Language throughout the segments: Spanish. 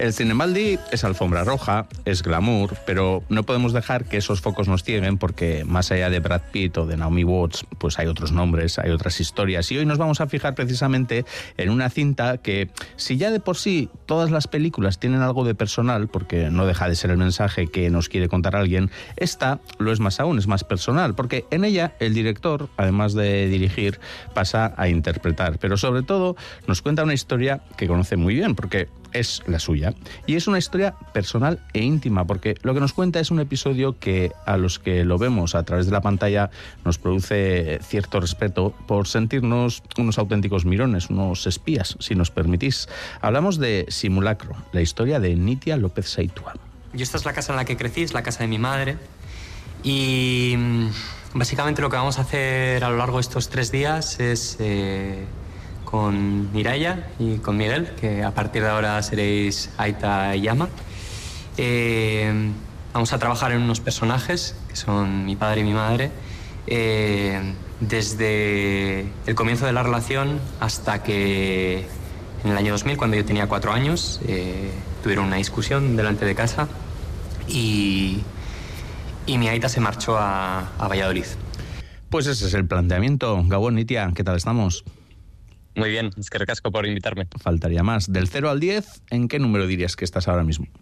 El Cinemaldi es alfombra roja, es glamour, pero no podemos dejar que esos focos nos cieguen porque más allá de Brad Pitt o de Naomi Watts, pues hay otros nombres, hay otras historias. Y hoy nos vamos a fijar precisamente en una cinta que, si ya de por sí todas las películas tienen algo de personal, porque no deja de ser el mensaje que nos quiere contar alguien, esta lo es más aún, es más personal, porque en ella el director, además de dirigir, pasa a interpretar, pero sobre todo nos cuenta una historia que conoce muy bien, porque es la suya. Y es una historia personal e íntima, porque lo que nos cuenta es un episodio que a los que lo vemos a través de la pantalla nos produce cierto respeto por sentirnos unos auténticos mirones, unos espías, si nos permitís. Hablamos de Simulacro, la historia de Nitia López Saitua. Yo esta es la casa en la que crecí, es la casa de mi madre. Y básicamente lo que vamos a hacer a lo largo de estos 3 días es... con Mireia y con Miguel, que a partir de ahora seréis Aita y Yama. Vamos a trabajar en unos personajes, que son mi padre y mi madre, desde el comienzo de la relación hasta que en el año 2000, cuando yo tenía 4 años, tuvieron una discusión delante de casa y mi Aita se marchó a Valladolid. Pues ese es el planteamiento. Gabón, Nitia, ¿qué tal estamos? Muy bien, es que recasco por invitarme. Faltaría más. Del 0 al 10, ¿en qué número dirías que estás ahora mismo?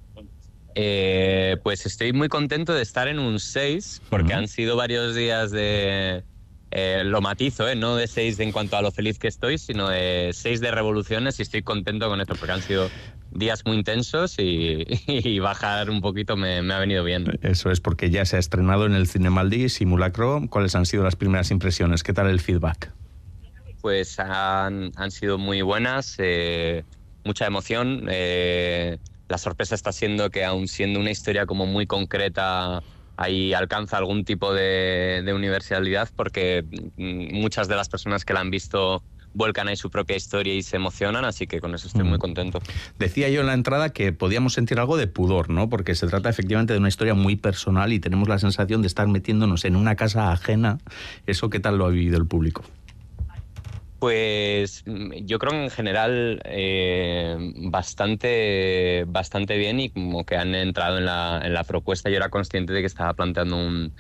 Pues estoy muy contento de estar en un 6, porque han sido varios días de... lo matizo, no de 6 en cuanto a lo feliz que estoy, sino de 6 de revoluciones, y estoy contento con esto, porque han sido días muy intensos y bajar un poquito me ha venido bien. Eso es, porque ya se ha estrenado en el Cinemaldi Simulacro. ¿Cuáles han sido las primeras impresiones? ¿Qué tal el feedback? Pues han sido muy buenas, mucha emoción. La sorpresa está siendo que, aun siendo una historia como muy concreta, ahí alcanza algún tipo de universalidad, porque muchas de las personas que la han visto vuelcan ahí su propia historia y se emocionan, así que con eso estoy muy contento. Decía yo en la entrada que podíamos sentir algo de pudor, ¿no? Porque se trata efectivamente de una historia muy personal y tenemos la sensación de estar metiéndonos en una casa ajena. ¿Eso qué tal lo ha vivido el público? Pues yo creo que en general bastante bien, y como que han entrado en la propuesta. Yo era consciente de que estaba planteando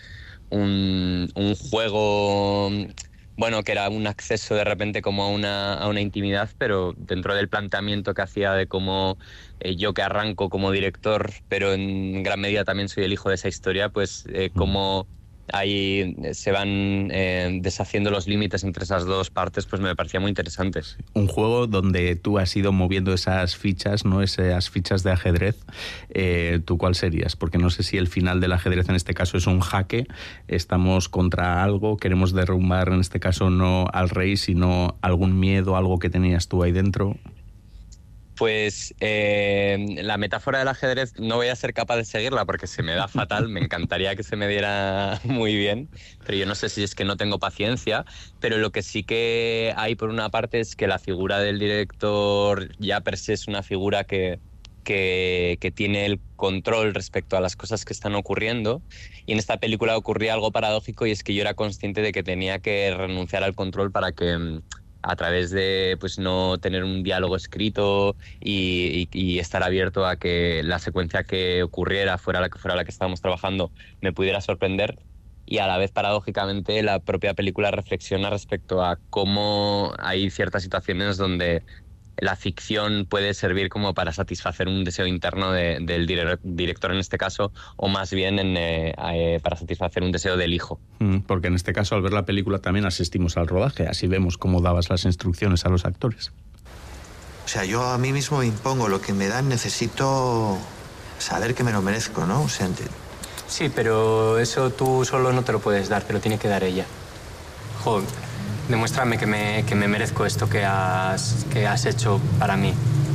un juego, bueno, que era un acceso de repente como a una intimidad, pero dentro del planteamiento que hacía de cómo yo, que arranco como director, pero en gran medida también soy el hijo de esa historia, pues cómo ahí se van deshaciendo los límites entre esas dos partes, pues me parecía muy interesante. Un juego donde tú has ido moviendo esas fichas, ¿no? Esas fichas de ajedrez. ¿Tú cuál serías? Porque no sé si el final del ajedrez en este caso es un jaque, estamos contra algo, queremos derrumbar en este caso no al rey, sino algún miedo, algo que tenías tú ahí dentro. Pues la metáfora del ajedrez no voy a ser capaz de seguirla porque se me da fatal. Me encantaría que se me diera muy bien, pero yo no sé si es que no tengo paciencia. Pero lo que sí que hay, por una parte, es que la figura del director ya per se es una figura que tiene el control respecto a las cosas que están ocurriendo, y en esta película ocurría algo paradójico, y es que yo era consciente de que tenía que renunciar al control para que, a través de pues no tener un diálogo escrito y estar abierto a que la secuencia que ocurriera, fuera la que estábamos trabajando, me pudiera sorprender. Y a la vez, paradójicamente, la propia película reflexiona respecto a cómo hay ciertas situaciones donde la ficción puede servir como para satisfacer un deseo interno del director en este caso, o más bien para satisfacer un deseo del hijo. Porque en este caso, al ver la película, también asistimos al rodaje, así vemos cómo dabas las instrucciones a los actores. O sea, yo a mí mismo impongo lo que me dan, necesito saber que me lo merezco, ¿no? O sea, Sí, pero eso tú solo no te lo puedes dar, te lo tiene que dar ella. Joder, demuéstrame que me merezco esto que has hecho para mí.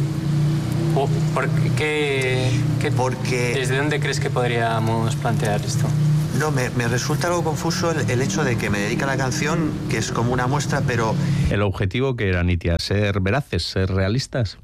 Porque... ¿Desde dónde crees que podríamos plantear esto? No, me resulta algo confuso el hecho de que me dedica a la canción, que es como una muestra, pero... ¿El objetivo que era, Nitia? ¿Ser veraces, ser realistas?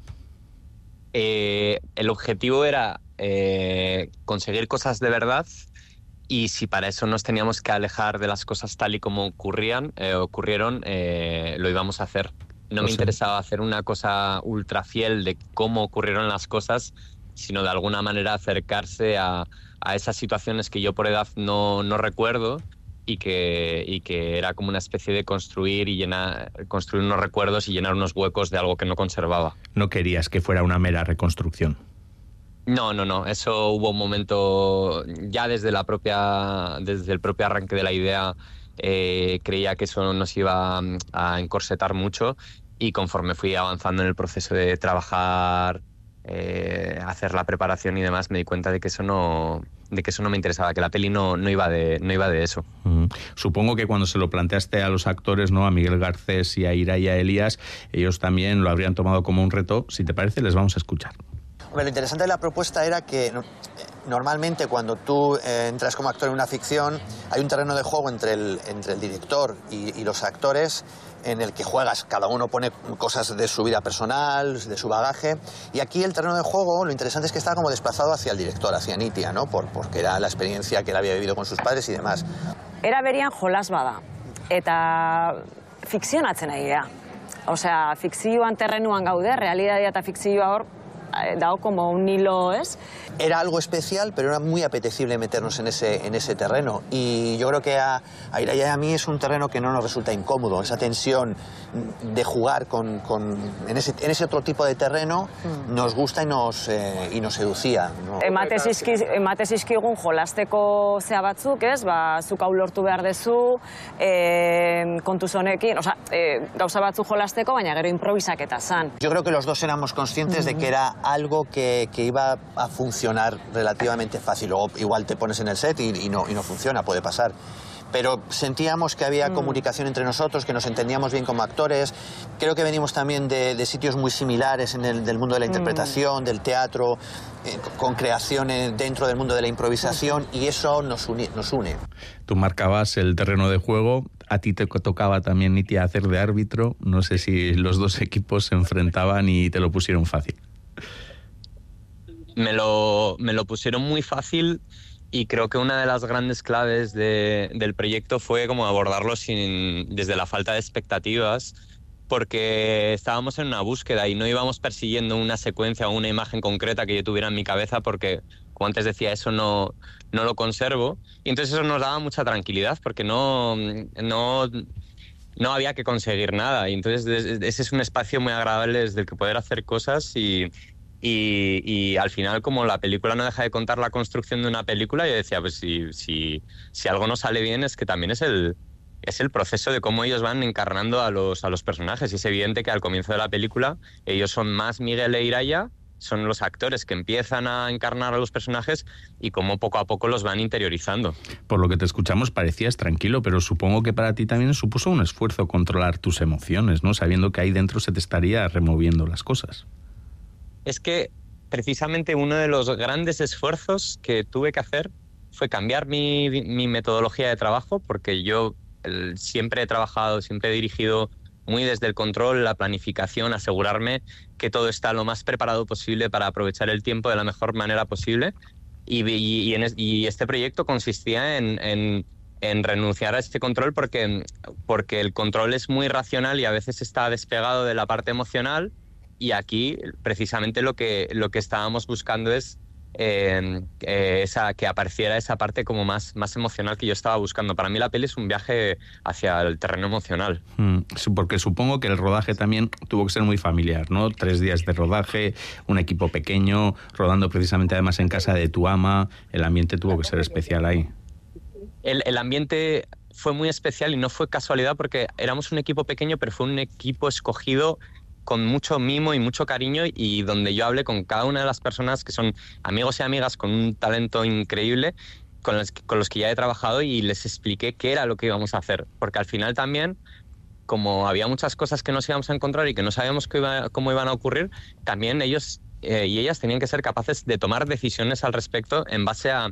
El objetivo era conseguir cosas de verdad, y si para eso nos teníamos que alejar de las cosas tal y como ocurrieron, lo íbamos a hacer. No me interesaba hacer una cosa ultra fiel de cómo ocurrieron las cosas, sino de alguna manera acercarse a esas situaciones que yo por edad no recuerdo y que era como una especie de construir unos recuerdos y llenar unos huecos de algo que no conservaba. No querías que fuera una mera reconstrucción. No. Eso hubo un momento, ya desde el propio arranque de la idea, creía que eso nos iba a encorsetar mucho, y conforme fui avanzando en el proceso de trabajar, hacer la preparación y demás, me di cuenta de que eso no me interesaba, que la peli no iba de eso. Supongo que cuando se lo planteaste a los actores, ¿no?, a Miguel Garcés y a Iráia Elías, ellos también lo habrían tomado como un reto. Si te parece, les vamos a escuchar. Hombre, lo interesante de la propuesta era que normalmente cuando tú entras como actor en una ficción hay un terreno de juego entre el director y los actores, en el que juegas, cada uno pone cosas de su vida personal, de su bagaje, y aquí el terreno de juego, lo interesante es que está como desplazado hacia el director, hacia Nitia, ¿no? Porque era la experiencia que él había vivido con sus padres y demás. Era berian jolas bada, eta fikzionatzen ari da. Osea, fikzioan terrenuan gaude, realitatea eta fikzioa hor dago como un hilo, ¿es? Era algo especial, pero era muy apetecible meternos en ese terreno. Y yo creo que a Iráia y a mí es un terreno que no nos resulta incómodo. Esa tensión de jugar en ese otro tipo de terreno nos gusta y nos seducía, ¿no? Emate zizkigun jolasteko zea batzuk, ez? Zuk hau lortu behar dezu, kontuz honekin, gauza batzuk jolasteko, baina gero improvisaketa zan. Yo creo que los dos éramos conscientes de que era algo que iba a funcionar relativamente fácil. Luego igual te pones en el set y no funciona, puede pasar. Pero sentíamos que había comunicación entre nosotros, que nos entendíamos bien como actores. Creo que venimos también de sitios muy similares del mundo de la interpretación, del teatro, con creaciones dentro del mundo de la improvisación, y eso nos une. Tú marcabas el terreno de juego, a ti te tocaba también, Nitia, hacer de árbitro. No sé si los dos equipos se enfrentaban y te lo pusieron fácil. Me lo pusieron muy fácil, y creo que una de las grandes claves del proyecto fue como abordarlo desde la falta de expectativas, porque estábamos en una búsqueda y no íbamos persiguiendo una secuencia o una imagen concreta que yo tuviera en mi cabeza, porque, como antes decía, eso no lo conservo, y entonces eso nos daba mucha tranquilidad, porque no había que conseguir nada, y entonces ese es un espacio muy agradable desde el que poder hacer cosas. Y al final, como la película no deja de contar la construcción de una película, yo decía, pues si algo no sale bien, es que también es el proceso de cómo ellos van encarnando a los personajes. Y es evidente que al comienzo de la película ellos son más Miguel e Iráia, son los actores que empiezan a encarnar a los personajes, y cómo poco a poco los van interiorizando. Por lo que te escuchamos parecías tranquilo, pero supongo que para ti también supuso un esfuerzo controlar tus emociones, ¿no? Sabiendo que ahí dentro se te estaría removiendo las cosas. Es que precisamente uno de los grandes esfuerzos que tuve que hacer fue cambiar mi metodología de trabajo, porque yo siempre he dirigido muy desde el control, la planificación, asegurarme que todo está lo más preparado posible para aprovechar el tiempo de la mejor manera posible. Y este proyecto consistía en renunciar a este control, porque el control es muy racional y a veces está despegado de la parte emocional. Y aquí, precisamente, lo que estábamos buscando es que apareciera esa parte como más emocional que yo estaba buscando. Para mí la peli es un viaje hacia el terreno emocional. Porque supongo que el rodaje también tuvo que ser muy familiar, ¿no? 3 días de rodaje, un equipo pequeño, rodando precisamente además en casa de tu ama. El ambiente tuvo que ser especial ahí. El ambiente fue muy especial, y no fue casualidad, porque éramos un equipo pequeño, pero fue un equipo escogido con mucho mimo y mucho cariño, y donde yo hablé con cada una de las personas que son amigos y amigas con un talento increíble, con los que ya he trabajado, y les expliqué qué era lo que íbamos a hacer. Porque al final también, como había muchas cosas que nos íbamos a encontrar y que no sabíamos cómo iban a ocurrir, también ellos y ellas tenían que ser capaces de tomar decisiones al respecto en base a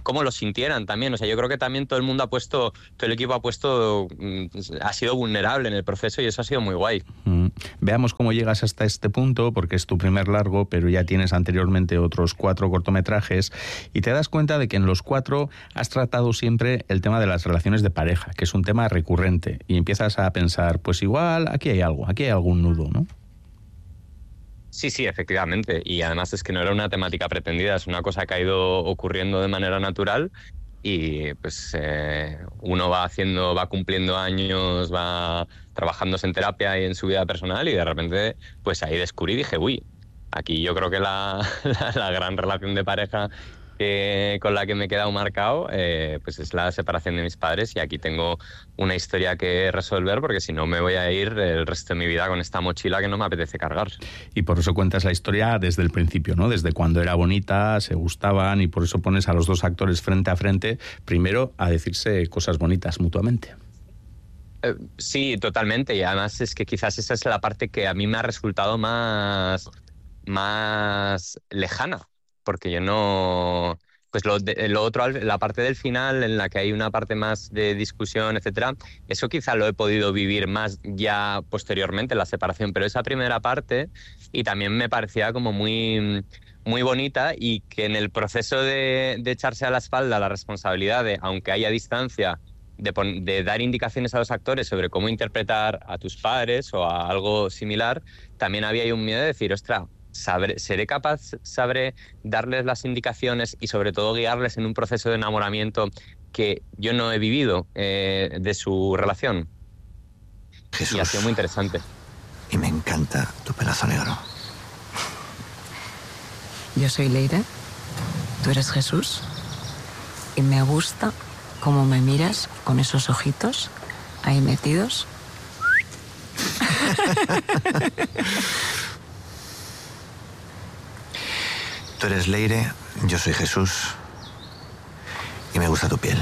cómo lo sintieran también. O sea, yo creo que también todo el equipo ha sido vulnerable en el proceso y eso ha sido muy guay. Veamos cómo llegas hasta este punto, porque es tu primer largo, pero ya tienes anteriormente otros 4 cortometrajes y te das cuenta de que en los 4 has tratado siempre el tema de las relaciones de pareja, que es un tema recurrente, y empiezas a pensar, pues igual aquí hay algo, aquí hay algún nudo, ¿no? Sí, efectivamente. Y además es que no era una temática pretendida, es una cosa que ha ido ocurriendo de manera natural y pues uno va cumpliendo años, va trabajándose en terapia y en su vida personal y de repente pues ahí descubrí y dije, uy, aquí yo creo que la gran relación de pareja con la que me he quedado marcado pues es la separación de mis padres y aquí tengo una historia que resolver porque si no me voy a ir el resto de mi vida con esta mochila que no me apetece cargar. Y por eso cuentas la historia desde el principio, ¿no? Desde cuando era bonita, se gustaban y por eso pones a los 2 actores frente a frente, primero a decirse cosas bonitas mutuamente. Sí, totalmente. Y además es que quizás esa es la parte que a mí me ha resultado más lejana. Porque yo no... Pues lo otro, la parte del final, en la que hay una parte más de discusión, etcétera, eso quizá lo he podido vivir más ya posteriormente, la separación. Pero esa primera parte, y también me parecía como muy, muy bonita, y que en el proceso de echarse a la espalda la responsabilidad de, aunque haya distancia, de dar indicaciones a los actores sobre cómo interpretar a tus padres o a algo similar, también había ahí un miedo de decir, ostras, sabré darles las indicaciones y sobre todo guiarles en un proceso de enamoramiento que yo no he vivido de su relación. Jesús. Y ha sido muy interesante. Y me encanta tu pelazo negro. Yo soy Leire, tú eres Jesús y me gusta cómo me miras con esos ojitos ahí metidos. Tú eres Leire, yo soy Jesús y me gusta tu piel.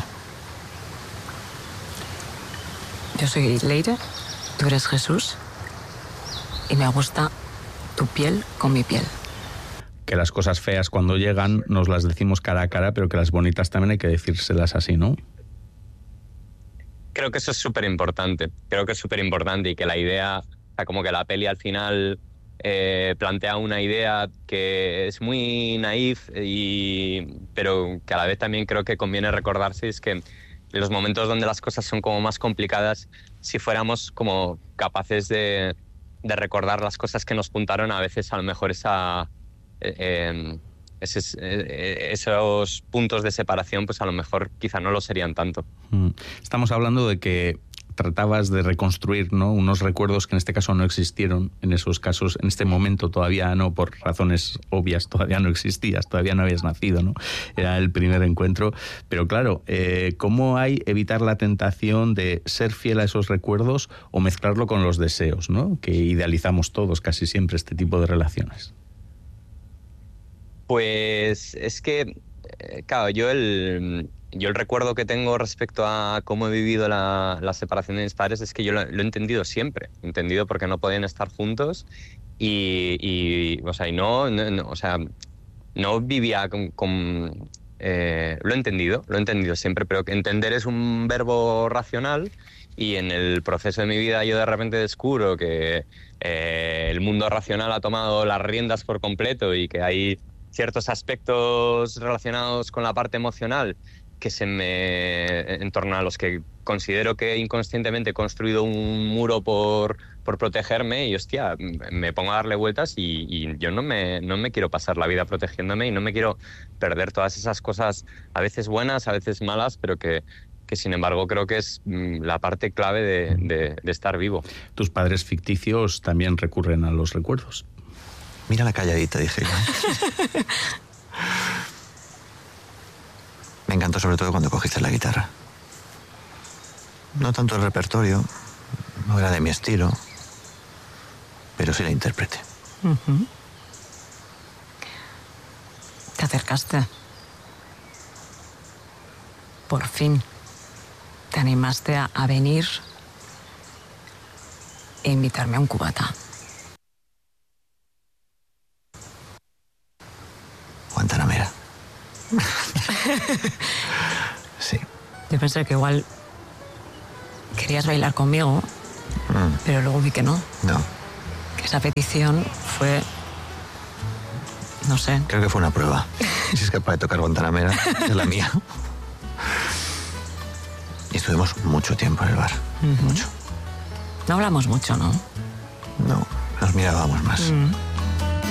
Yo soy Leire, tú eres Jesús y me gusta tu piel con mi piel. Que las cosas feas cuando llegan nos las decimos cara a cara, pero que las bonitas también hay que decírselas así, ¿no? Creo que eso es súper importante. Creo que es súper importante y que la idea, o sea, como que la peli al final plantea una idea que es muy naif, pero que a la vez también creo que conviene recordarse, es que en los momentos donde las cosas son como más complicadas, si fuéramos como capaces de recordar las cosas que nos puntaron, a veces a lo mejor esos puntos de separación, pues a lo mejor quizá no lo serían tanto. Estamos hablando de que tratabas de reconstruir, ¿no?, unos recuerdos que en este caso no existieron, en esos casos, en este momento todavía no, por razones obvias, todavía no existías, todavía no habías nacido, ¿no? Era el primer encuentro. Pero claro, ¿cómo hay evitar la tentación de ser fiel a esos recuerdos o mezclarlo con los deseos, ¿no?, que idealizamos todos casi siempre este tipo de relaciones? Pues es que, claro, yo el recuerdo que tengo respecto a cómo he vivido la separación de mis padres es que yo lo he entendido siempre. He entendido porque no podían estar juntos o sea, no vivía lo he entendido siempre, pero que entender es un verbo racional y en el proceso de mi vida yo de repente descubro que el mundo racional ha tomado las riendas por completo y que hay ciertos aspectos relacionados con la parte emocional en torno a los que considero que inconscientemente he construido un muro por protegerme y, hostia, me pongo a darle vueltas y yo no me quiero pasar la vida protegiéndome y no me quiero perder todas esas cosas, a veces buenas, a veces malas, pero que sin embargo creo que es la parte clave de estar vivo. Tus padres ficticios también recurren a los recuerdos. Mira la calladita, dije yo. Me encantó sobre todo cuando cogiste la guitarra. No tanto el repertorio, no era de mi estilo, pero sí la intérprete. Uh-huh. Te acercaste. Por fin. Te animaste a venir e invitarme a un cubata. Guantanamera. Sí. Yo pensé que igual querías bailar conmigo, pero luego vi que no. No, Que esa petición fue... No sé. creo que fue una prueba. Si es capaz de tocar Guantanamera, es la mía. Y estuvimos mucho tiempo en el bar. Mucho. No hablamos mucho, ¿no? No, nos mirábamos más.